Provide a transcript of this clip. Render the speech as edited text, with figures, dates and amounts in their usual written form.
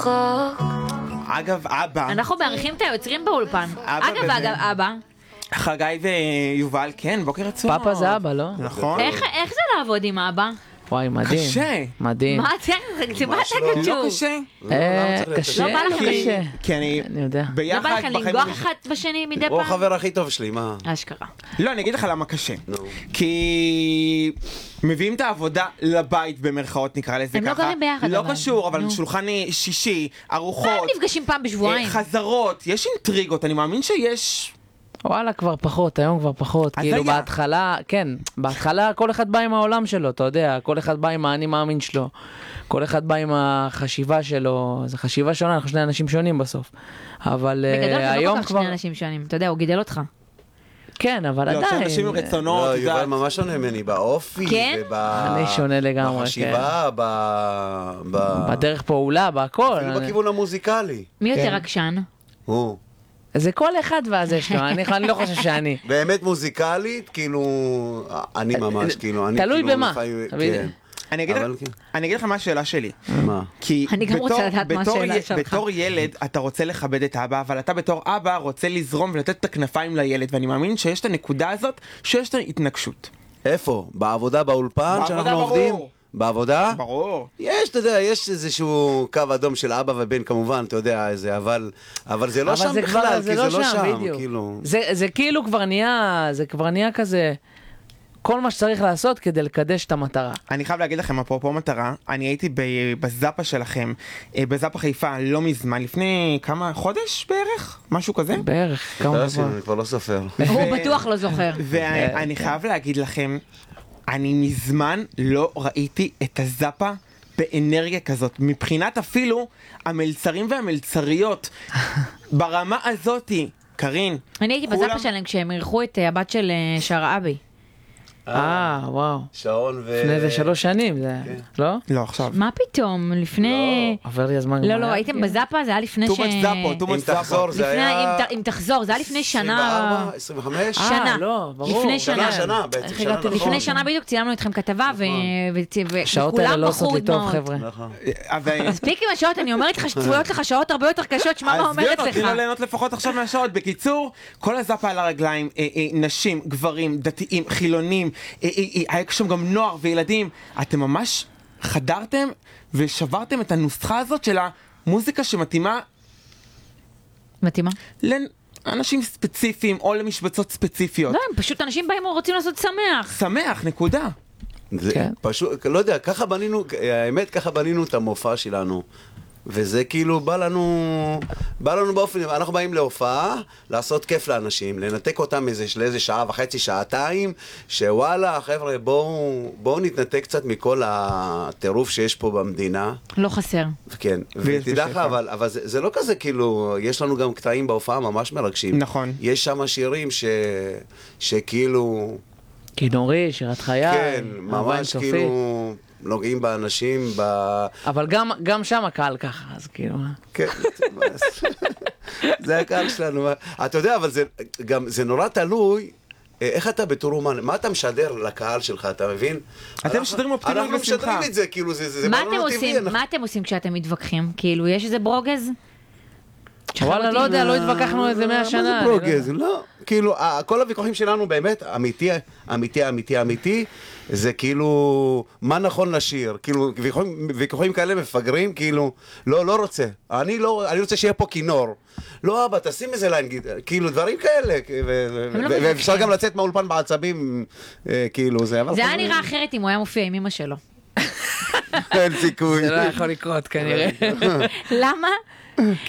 רחוק. אגב, אבא. אנחנו מעריכים את היוצרים באולפן. אגב, אבא. חגי ויובל, כן, בוקר עצוב. פאפה זה אבא, לא? נכון. איך זה לעבוד עם אבא? וואי, מדהים. קשה. מדהים. מה אתה לא קשור? קשה. קשה? לא בא לכם קשה. כי אני יודע. לא בא ביחד לכם לנגוח אחד בשני מדי הוא פעם? החבר הכי טוב שלי, מה? אשכרה. לא, אני אגיד לך למה קשה. כי מביאים את העבודה לבית במרכאות, נקרא לזה הם ככה. לא גרים ביחד, לא אבל. קשור, אבל נו. שולחן שישי, ארוחות. הם נפגשים פעם בשבועיים. חזרות, יש אינטריגות, אני מאמין שיש. וואלה, כבר פחות, היום כבר פחות. אז כאילו היה. בהתחלה, כן, בהתחלה כל אחד בא עם העולם שלו, אתה יודע, כל אחד בא עם האני מאמין שלו, כל אחד בא עם החשיבה שלו, זו חשיבה שונה, אנחנו שני אנשים שונים בסוף. אבל בגדול זה לא היום כל כך כבר... שני אנשים שונים, אתה יודע, הוא גידל אותך. כן, אבל לא, עדיין. שאנשים עם רצונות. לא, את יודעת. יובל ממש שונה ממני, באופי, כן? אני שונה לגמרי, בחשיבה, בדרך פעולה, בהכל. אפילו בכיוון המוזיקלי. מי יותר עקשן? הוא. זה כל אחד והזה שלו, אני לא חושב שאני. באמת מוזיקלית, כאילו, אני ממש, כאילו, אני תלוי כאילו במה. כן. אני אגיד אבל כן. אני אגיד לך מה השאלה שלי. מה? כי אני גם רוצה לדעת מה השאלה שלך. בתור ילד אתה רוצה לכבד את אבא, אבל אתה בתור אבא רוצה לזרום ולתת את הכנפיים לילד, ואני מאמין שיש את הנקודה הזאת שיש את ההתנגשות. איפה? בעבודה באולפן בעבודה, שאנחנו ברור. עובדים? בעבודה? ברור. יש, אתה יודע, יש איזשהו קו אדום של אבא ובן כמובן, אתה יודע, אבל זה לא שם בכלל, כי זה לא שם, כאילו. זה כאילו כבר נהיה כזה, כל מה שצריך לעשות כדי לקדש את המטרה. אני חייב להגיד לכם, אפרופו מטרה, אני הייתי בזאפה שלכם, בזאפה חיפה, לא מזמן, לפני כמה, חודש בערך? משהו כזה? בערך, כמה דבר. אני כבר לא סופר. הוא בטוח לא זוכר. ואני חייב להגיד לכם, אני מזמן לא ראיתי את הזאפה באנרגיה כזאת, מבחינת אפילו המלצרים והמלצריות, ברמה הזאתי, קרין. אני הייתי בזאפה שלהם כשהם אירחו את הבת של שרעבי. וואו. שעון לפני זה 3 שנים, זה, לא? לא, עכשיו. מה פתאום? לפני... עבר לי הזמן. לא, הייתם בזאפה, זה היה לפני too much זאפו, too much אם תחזור זה היה... אם תחזור, זה היה לפני שנה... 24, 25? שנה. לא, ברור. לפני שנה. שנה בעצם, שנה נכון. לפני שנה בדיוק צילמנו איתכם כתבה, השעות האלה וכולם לא בחרו עושות לי טוב, דמעות. חבר'ה. נכון. מספיק עם השעות, אני אומרת לך שצפויות לך שעות הרבה יותר קשות, שמה מה אומרת לך? תני לו ליהנות לפחות עכשיו מהשעות. בקיצור, כל הזאפה על הרגליים, נשים, גברים, דתיים, חילונים, היה שם גם נוער וילדים. אתם ממש חדרתם ושברתם את הנוסחה הזאת של המוזיקה שמתאימה מתאימה? לאנשים ספציפיים או למשבצות ספציפיות. לא, הם פשוט אנשים באים ורוצים לעשות שמח. שמח, נקודה. זה כן. פשוט, לא יודע, ככה בנינו, האמת ככה בנינו את המופע שלנו. וזה כאילו בא לנו באופן, אנחנו באים להופעה, לעשות כיף לאנשים, לנתק אותם לאיזה שעה וחצי, שעתיים, שוואלה, חבר'ה, בואו נתנתק קצת מכל הטירוף שיש פה במדינה. לא חסר. כן, ותדע לך, אבל זה לא כזה כאילו, יש לנו גם קטעים בהופעה ממש מרגשים. נכון. יש שם שירים שכאילו... כינורי, שירת חייל. כן, ממש כאילו... נוגעים באנשים, אבל גם שם הקהל ככה, אז כאילו... כן, זה הקהל שלנו. אתה יודע, אבל זה נורא תלוי, איך אתה בתור אומן, מה אתה משדר לקהל שלך, אתה מבין? אתם משדרים אופטימיות אנחנו ושמחה. משדרים את זה, כאילו, זה ברור טבעי. מה אתם עושים כשאתם מתווכחים? כאילו, יש איזה ברוגז? וואלה, לא יודע, לא התווכחנו איזה 100 שנה. מה זה ברוגז? לא. כאילו, כל הוויכוחים שלנו באמת, אמיתי, זה כאילו, מה נכון לשיר? כאילו, ויכוחים כאלה מפגרים, כאילו, לא רוצה. אני רוצה שיהיה פה כינור. לא, אבא, תשים איזה ליין, כאילו, דברים כאלה. ואפשר גם לצאת מהאולפן בעצבים, כאילו, זה... זה היה נראה אחרת אם הוא היה מופיע עם אמא שלו. אין סיכוי. זה לא יכול לקרות כנראה. למה?